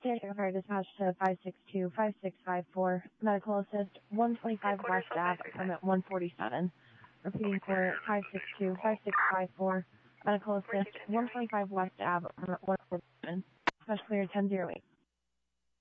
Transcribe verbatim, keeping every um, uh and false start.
Station Fire dispatch to five six two, five six five four. Medical assist one twenty-five West Ave, permit one forty-seven. Repeating for five six two, five six five four. Medical assist one twenty-five West Ave, permit one forty-seven. Dispatch clear ten oh eight.